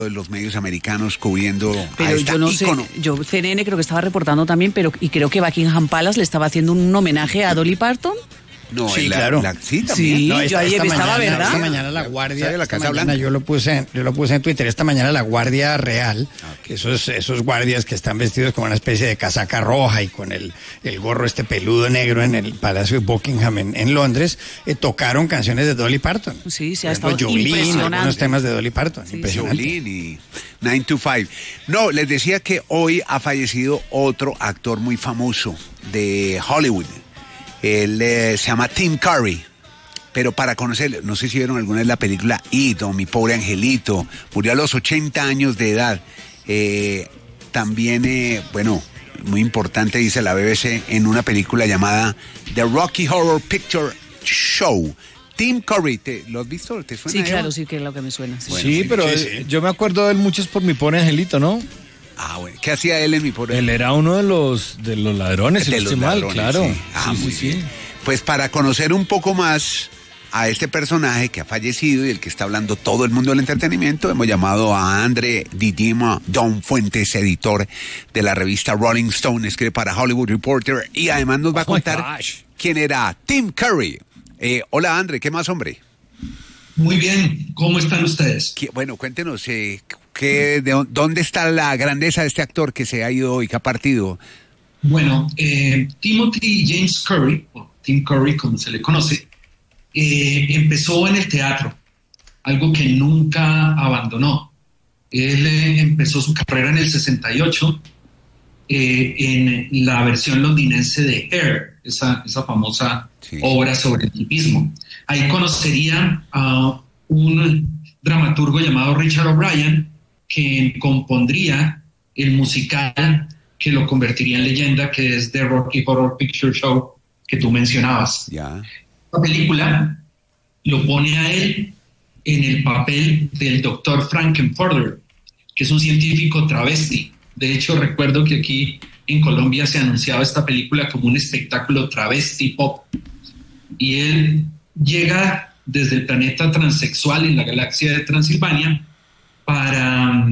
de los medios americanos cubriendo pero a esta yo no ícono. sé, yo CNN creo que estaba reportando también, y creo que Buckingham Palace le estaba haciendo un homenaje a Dolly Parton. No, Sí, claro. Sí, también. Sí, No, yo ahí estaba, ¿verdad? Esta mañana La Guardia, Sale la esta Casa mañana Blanca. yo lo puse en Twitter, esta mañana La Guardia Real, que esos guardias que están vestidos como una especie de casaca roja y con el gorro peludo negro en el Palacio de Buckingham en Londres, tocaron canciones de Dolly Parton. Sí, se ha Por ejemplo, estado Jolene, impresionante. algunos temas de Dolly Parton, Sí, impresionante. Jolene y 9 to 5. No, les decía que hoy ha fallecido otro actor muy famoso de Hollywood. Él se llama Tim Curry. Pero para conocerlo, no sé si vieron alguna vez la película It o Mi Pobre Angelito, murió a los 80 años de edad. También, bueno, muy importante, dice la BBC, en una película llamada The Rocky Horror Picture Show. Tim Curry, ¿lo has visto? ¿Te suena? Sí, Eva? claro, sí que es lo que me suena. Sí. Bueno, sí, pero sí. yo me acuerdo de él muchos por Mi Pobre Angelito, ¿no? Ah, bueno. ¿Qué hacía él en Mi Pobre Él era uno de los ladrones, si De no los estoy mal, ladrones, claro. sí. Ah, Sí, muy sí, bien. sí. Pues para conocer un poco más a este personaje que ha fallecido y el que está hablando todo el mundo del entretenimiento, hemos llamado a André Didima Don Fuentes, editor de la revista Rolling Stone, escribe para Hollywood Reporter y además nos va a Oh my contar gosh. quién era Tim Curry. Hola André, ¿qué más, hombre? Muy bien, ¿cómo están ustedes? Bueno, cuéntenos, ¿dónde está la grandeza de este actor que se ha ido y que ha partido? Bueno, Timothy James Curry, o Tim Curry como se le conoce, empezó en el teatro, algo que nunca abandonó. Él empezó su carrera en el 68 en la versión londinense de Hair, esa famosa obra sobre el hipismo. Ahí conocería a un dramaturgo llamado Richard O'Brien, que compondría el musical que lo convertiría en leyenda, que es The Rocky Horror Picture Show, que tú mencionabas. Ya. La película lo pone a él en el papel del doctor Frankenfurter, que es un científico travesti. De hecho, recuerdo que aquí en Colombia se anunciaba esta película como un espectáculo travesti pop. Y él llega desde el planeta transexual en la galaxia de Transilvania para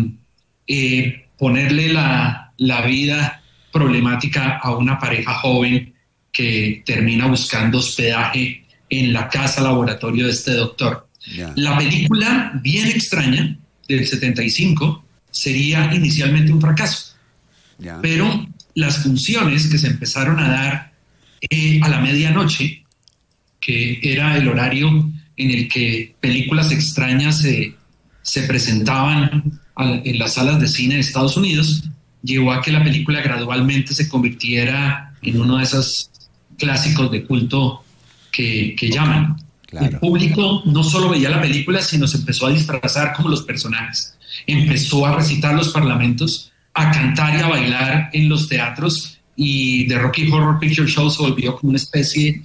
ponerle la vida problemática a una pareja joven que termina buscando hospedaje en la casa laboratorio de este doctor. Yeah. La película, bien extraña, del 75, sería inicialmente un fracaso. Yeah. Pero las funciones que se empezaron a dar a la medianoche, que era el horario en el que películas extrañas se presentaban en las salas de cine de Estados Unidos, llevó a que la película gradualmente se convirtiera en uno de esos clásicos de culto que llaman. Claro. El público no solo veía la película, sino se empezó a disfrazar como los personajes. Empezó a recitar los parlamentos, a cantar y a bailar en los teatros, y The Rocky Horror Picture Show se volvió como una especie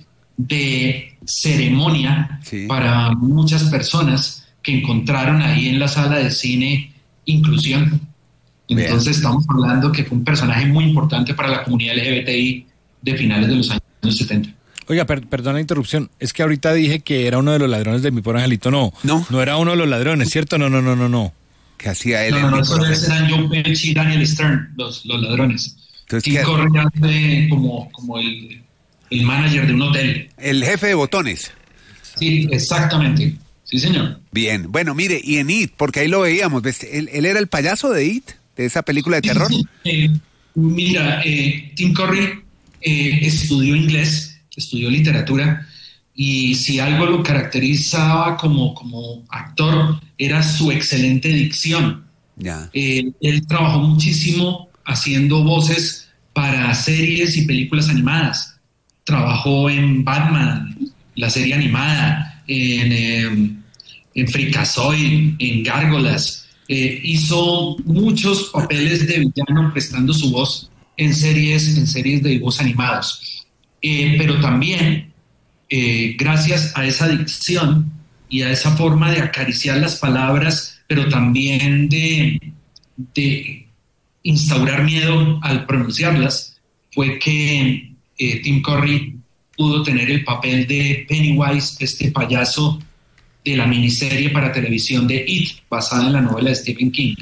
de ceremonia para muchas personas que encontraron ahí en la sala de cine inclusión. Entonces estamos hablando que fue un personaje muy importante para la comunidad LGBTI de finales de los años 70. Oiga, perdón la interrupción. Es que ahorita dije que era uno de los ladrones de Mi Pobre Angelito. No era uno de los ladrones, ¿cierto? No. ¿Qué hacía él? No, esos eran John Penn y Daniel Stern, los ladrones. Tim Curry hace como el manager de un hotel. El jefe de botones. Sí, exactamente. Sí, señor. Bien. Bueno, mire, y en It, porque ahí lo veíamos, ¿ves? ¿Él era el payaso de It? ¿De esa película de terror? Mira, Tim Curry estudió inglés, estudió literatura, y si algo lo caracterizaba como actor era su excelente dicción. Ya. Él trabajó muchísimo haciendo voces para series y películas animadas. Trabajó en Batman, la serie animada, en Freakazoid, en Gárgolas. Hizo muchos papeles de villano prestando su voz en series de dibujos animados. Pero también, gracias a esa dicción y a esa forma de acariciar las palabras, pero también de instaurar miedo al pronunciarlas, fue que Tim Curry pudo tener el papel de Pennywise, este payaso de la miniserie para televisión de It, basada en la novela de Stephen King.